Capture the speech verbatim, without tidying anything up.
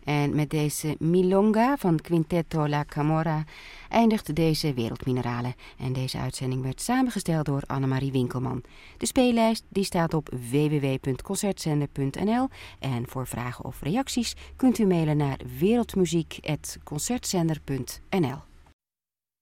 En met deze Milonga van Quinteto La Camorra eindigt deze Wereldmineralen. En deze uitzending werd samengesteld door Annemarie Winkelman. De speellijst die staat op w w w punt concertzender punt n l. En voor vragen of reacties kunt u mailen naar wereldmuziek apenstaartje concertzender punt n l.